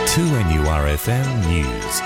2NURFM News.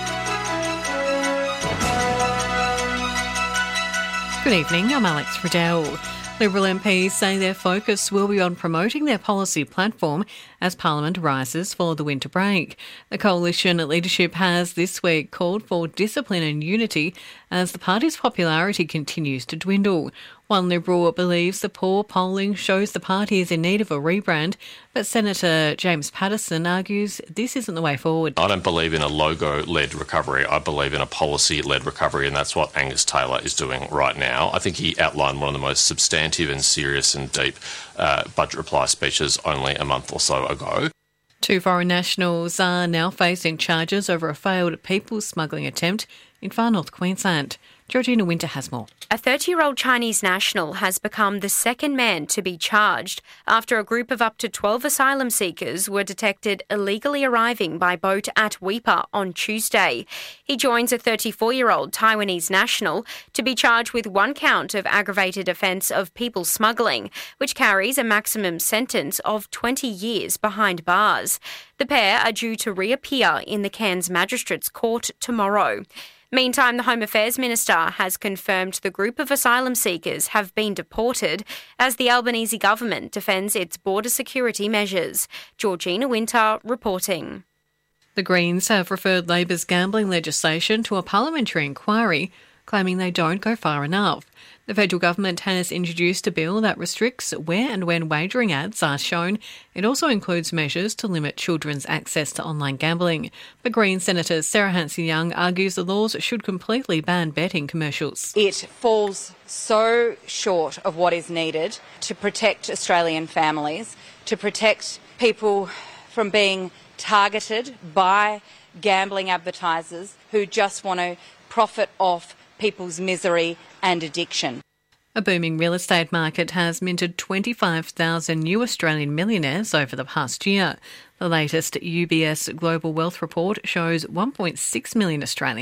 Good evening, I'm Alex Riddell. Liberal MPs say their focus will be on promoting their policy platform as Parliament rises for the winter break. The coalition leadership has this week called for discipline and unity as the party's popularity continues to dwindle. One Liberal believes the poor polling shows the party is in need of a rebrand, but Senator James Paterson argues this isn't the way forward. I don't believe in a logo-led recovery. I believe in a policy-led recovery, and that's what Angus Taylor is doing right now. I think he outlined one of the most substantive and serious and deep budget reply speeches only a month or so ago. Two foreign nationals are now facing charges over a failed people smuggling attempt in far north Queensland. Georgina Winter has more. A 30-year-old Chinese national has become the second man to be charged after a group of up to 12 asylum seekers were detected illegally arriving by boat at Weipa on Tuesday. He joins a 34-year-old Taiwanese national to be charged with one count of aggravated offence of people smuggling, which carries a maximum sentence of 20 years behind bars. The pair are due to reappear in the Cairns Magistrates Court tomorrow. Meantime, the Home Affairs Minister has confirmed the group of asylum seekers have been deported as the Albanese government defends its border security measures. Georgina Winter reporting. The Greens have referred Labor's gambling legislation to a parliamentary inquiry, claiming they don't go far enough. The federal government has introduced a bill that restricts where and when wagering ads are shown. It also includes measures to limit children's access to online gambling. But Green Senator Sarah Hanson-Young argues the laws should completely ban betting commercials. It falls so short of what is needed to protect Australian families, to protect people from being targeted by gambling advertisers who just want to profit off people's misery and addiction. A booming real estate market has minted 25,000 new Australian millionaires over the past year. The latest UBS Global Wealth Report shows 1.6 million Australians